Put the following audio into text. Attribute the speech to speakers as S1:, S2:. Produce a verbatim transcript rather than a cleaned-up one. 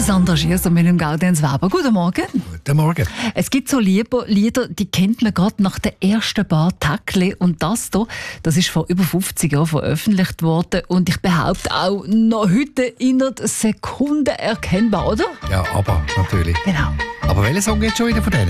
S1: Der Sandra Schiers und mit dem Gaudenz Weber. Guten Morgen.
S2: Guten Morgen.
S1: Es gibt so Lieder, Lieder die kennt man gerade nach den ersten paar Tackle. Und das hier, das ist vor über fünfzig Jahren veröffentlicht worden. Und ich behaupte auch noch heute innerhalb Sekunden erkennbar, oder?
S2: Ja, aber natürlich.
S1: Genau.
S2: Aber welcher Song geht schon wieder von denen?